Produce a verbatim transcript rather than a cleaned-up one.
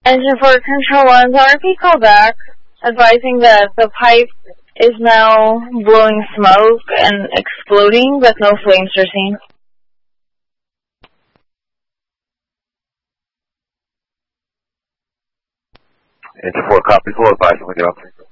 Engine for Control one, R P call back, advising that the pipe is now blowing smoke and exploding, but no flames are seen. Engine four, copy four, advising we get up.